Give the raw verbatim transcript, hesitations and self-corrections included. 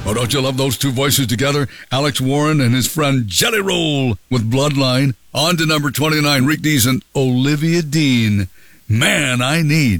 Oh, don't you love those two voices together? Alex Warren and his friend Jelly Roll with Bloodline. On to number twenty-nine, Rick Dees and Olivia Dean. Man, I Need.